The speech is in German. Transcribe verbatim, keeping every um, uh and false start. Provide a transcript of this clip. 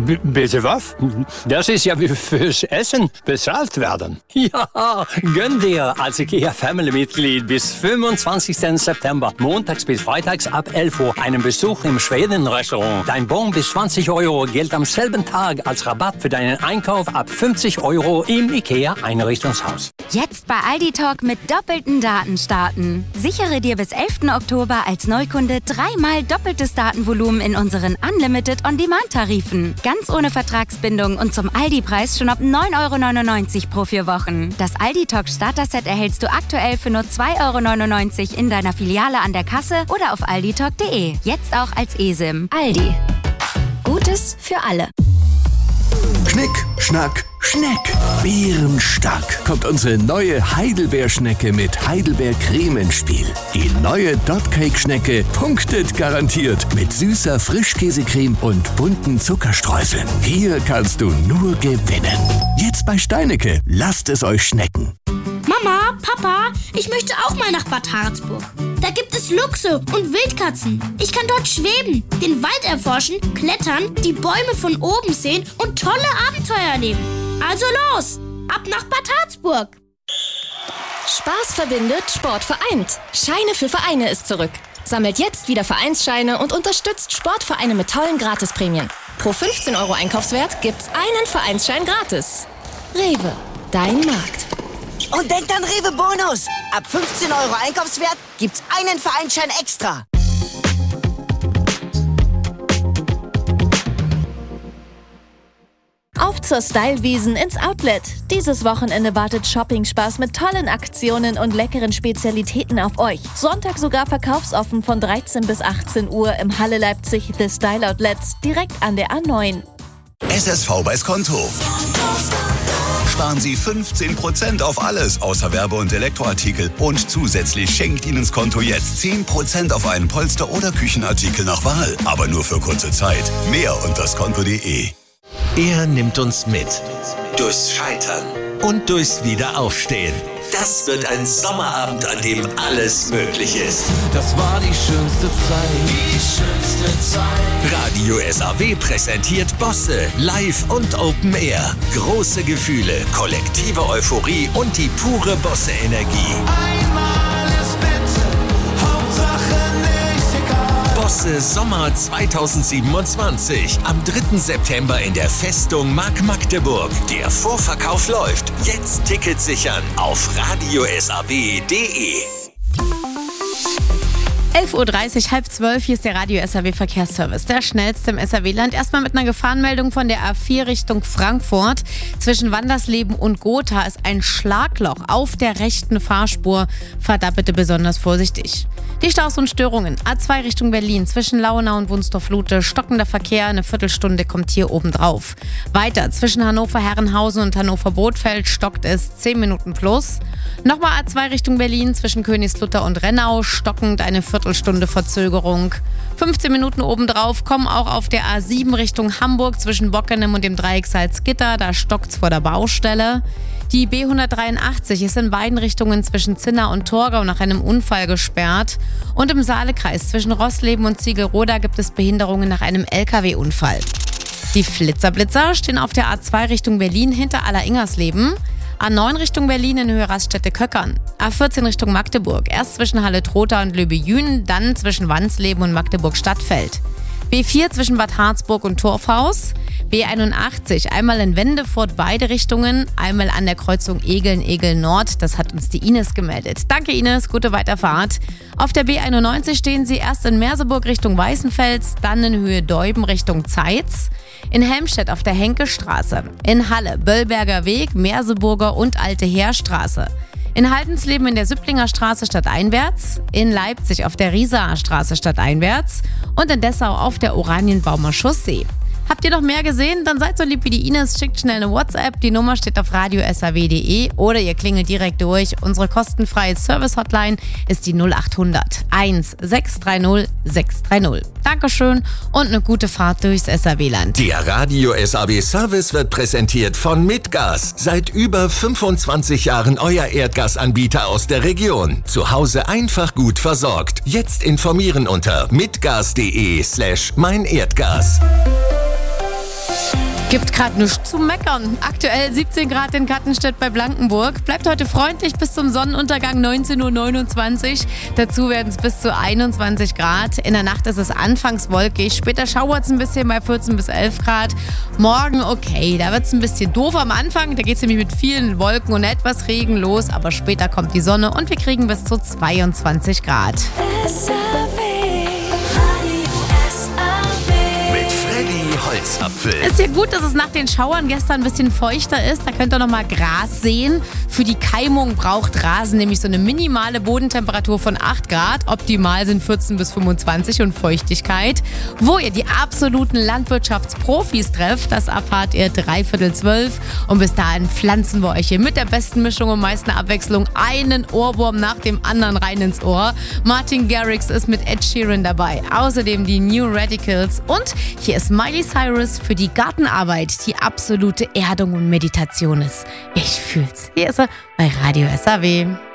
B- bitte was? Das ist ja wie fürs Essen bezahlt werden. Ja, gönn dir als IKEA Family-Mitglied bis fünfundzwanzigsten September, montags bis freitags ab elf Uhr, einen Besuch im Schweden-Restaurant. Dein Bon bis zwanzig Euro gilt am selben Tag als Rabatt für deinen Einkauf ab fünfzig Euro im IKEA-Einrichtungshaus. Jetzt bei Aldi Talk mit doppelten Daten starten. Sichere dir bis elften Oktober als Neukunde dreimal doppeltes Datenvolumen in unseren Unlimited On-Demand-Tarifen. Ganz ohne Vertragsbindung und zum Aldi-Preis schon ab neun Euro neunundneunzig pro vier Wochen. Das Aldi Talk Starter-Set erhältst du aktuell für nur zwei Euro neunundneunzig in deiner Filiale an der Kasse oder auf alditalk punkt de. Jetzt auch als eSIM. Aldi. Gutes für alle. Schnick, Schnack, Schneck. Bärenstark kommt unsere neue Heidelbeerschnecke mit Heidelbeercreme ins Spiel. Die neue Dotcake-Schnecke punktet garantiert mit süßer Frischkäsecreme und bunten Zuckerstreuseln. Hier kannst du nur gewinnen. Jetzt bei Steinecke. Lasst es euch schmecken. Mama, Papa, ich möchte auch mal nach Bad Harzburg. Da gibt es Luchse und Wildkatzen. Ich kann dort schweben, den Wald erforschen, klettern, die Bäume von oben sehen und tolle Abenteuer erleben. Also los, ab nach Bad Harzburg. Spaß verbindet, Sport vereint. Scheine für Vereine ist zurück. Sammelt jetzt wieder Vereinsscheine und unterstützt Sportvereine mit tollen Gratisprämien. Pro fünfzehn Euro Einkaufswert gibt's einen Vereinsschein gratis. Rewe, dein Markt. Und denkt an Rewe Bonus. Ab fünfzehn Euro Einkaufswert gibt's einen Vereinsschein extra. Auf zur Stylewiesen ins Outlet. Dieses Wochenende wartet Shopping-Spaß mit tollen Aktionen und leckeren Spezialitäten auf euch. Sonntag sogar verkaufsoffen von dreizehn bis achtzehn Uhr im Halle Leipzig The Style Outlets direkt an der A neun. S S V bei Skonto. Sparen Sie fünfzehn Prozent auf alles außer Werbe- und Elektroartikel. Und zusätzlich schenkt Ihnen Skonto jetzt zehn Prozent auf einen Polster- oder Küchenartikel nach Wahl. Aber nur für kurze Zeit. Mehr unter skonto punkt de. Er nimmt uns mit. Durchs Scheitern und durchs Wiederaufstehen. Das wird ein Sommerabend, an dem alles möglich ist. Das war die schönste Zeit. Die schönste Zeit. Radio S A W präsentiert Bosse live und Open Air. Große Gefühle, kollektive Euphorie und die pure Bosse-Energie. Einmal ist bitte, Hauptsache nicht egal. Bosse Sommer zweitausendsiebenundzwanzig. Am dritten September in der Festung Mark Magdeburg. Der Vorverkauf läuft. Jetzt Tickets sichern auf radio s a w punkt de. elf Uhr dreißig, halb zwölf, hier ist der Radio S A W Verkehrsservice, der schnellste im S A W-Land. Erstmal mit einer Gefahrenmeldung von der A vier Richtung Frankfurt. Zwischen Wandersleben und Gotha ist ein Schlagloch auf der rechten Fahrspur. Fahrt da bitte besonders vorsichtig. Die Staus und Störungen. A zwei Richtung Berlin, zwischen Lauenau und Wunstorf-Lute. Stockender Verkehr, eine Viertelstunde kommt hier oben drauf. Weiter, zwischen Hannover-Herrenhausen und Hannover-Bothfeld stockt es zehn Minuten plus. Nochmal A zwei Richtung Berlin, zwischen Königslutter und Rennau, stockend eine Viertelstunde Verzögerung. fünfzehn Minuten obendrauf kommen auch auf der A sieben Richtung Hamburg zwischen Bockenem und dem Dreieck Salzgitter, da stockt's vor der Baustelle. Die B hundertdreiundachtzig ist in beiden Richtungen zwischen Zinna und Torgau nach einem Unfall gesperrt. Und im Saalekreis zwischen Rossleben und Ziegelroda gibt es Behinderungen nach einem L K W-Unfall. Die Flitzerblitzer stehen auf der A zwei Richtung Berlin hinter Aller-Ingersleben. A neun Richtung Berlin in Höhe Raststätte-Köckern. A vierzehn Richtung Magdeburg. Erst zwischen Halle-Trotha und Löbe-Jühn, dann zwischen Wansleben und Magdeburg-Stadtfeld. B vier zwischen Bad Harzburg und Torfhaus. B einundachtzig einmal in Wendefurt beide Richtungen, einmal an der Kreuzung Egeln-Egel-Nord. Das hat uns die Ines gemeldet. Danke Ines, gute Weiterfahrt. Auf der B einundneunzig stehen Sie erst in Merseburg Richtung Weißenfels, dann in Höhe Deuben Richtung Zeitz. In Helmstedt auf der Henkestraße. In Halle, Böllberger Weg, Merseburger und Alte Heerstraße. In Haldensleben in der Süpplinger Straße stadteinwärts, in Leipzig auf der Riesaer Straße stadteinwärts und in Dessau auf der Oranienbaumer Chaussee. Habt ihr noch mehr gesehen? Dann seid so lieb wie die Ines, schickt schnell eine WhatsApp. Die Nummer steht auf radio s a w punkt de oder ihr klingelt direkt durch. Unsere kostenfreie Service-Hotline ist die null achthundert eins sechs drei null sechs drei null. Dankeschön und eine gute Fahrt durchs S A W-Land. Der Radio S A W-Service wird präsentiert von Midgas. Seit über fünfundzwanzig Jahren euer Erdgasanbieter aus der Region. Zu Hause einfach gut versorgt. Jetzt informieren unter midgas punkt de slash mein Erdgas. Gibt gerade nichts zu meckern. Aktuell siebzehn Grad in Kattenstedt bei Blankenburg. Bleibt heute freundlich bis zum Sonnenuntergang neunzehn Uhr neunundzwanzig. Dazu werden es bis zu einundzwanzig Grad. In der Nacht ist es anfangs wolkig. Später schauert es ein bisschen bei vierzehn bis elf Grad. Morgen okay, da wird es ein bisschen doof am Anfang. Da geht es nämlich mit vielen Wolken und etwas Regen los. Aber später kommt die Sonne und wir kriegen bis zu zweiundzwanzig Grad. Holzapfel. Ist ja gut, dass es nach den Schauern gestern ein bisschen feuchter ist. Da könnt ihr noch mal Gras sehen. Für die Keimung braucht Rasen nämlich so eine minimale Bodentemperatur von acht Grad. Optimal sind vierzehn bis fünfundzwanzig und Feuchtigkeit. Wo ihr die absoluten Landwirtschaftsprofis trefft, das erfahrt ihr dreiviertel zwölf. Und bis dahin pflanzen wir euch hier mit der besten Mischung und meisten Abwechslung einen Ohrwurm nach dem anderen rein ins Ohr. Martin Garrix ist mit Ed Sheeran dabei. Außerdem die New Radicals. Und hier ist Miley Cyrus für die Gartenarbeit, die absolute Erdung und Meditation ist. Ich fühl's. Hier ist er bei Radio S A W.